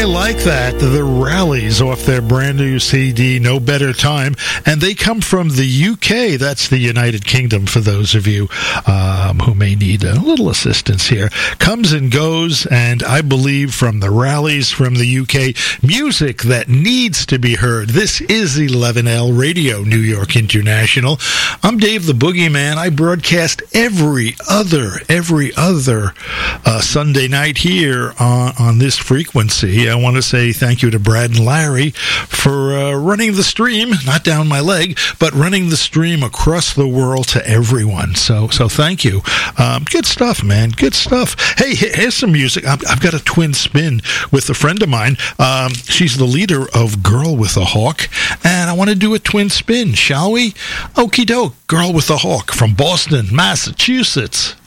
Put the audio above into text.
like that? The Rallies off their brand new CD, No Better Time. And they come from the UK. That's the United Kingdom, for those of you who may need a little assistance here. Comes and goes, and I believe from the Rallies from the UK, music that needs to be heard. This is 11L Radio, New York International. I'm Dave the Boogeyman. I broadcast every other Sunday night here on this frequency. I want to say thank you to Brad and Larry for running the stream, not down my leg, but running the stream across the world to everyone. So thank you. Good stuff, man. Good stuff. Hey, here's some music. I've got a twin spin with a friend of mine. She's the leader of Girl with a Hawk, and I want to do a twin spin, shall we? Okie doke, Girl with a Hawk from Boston, Massachusetts.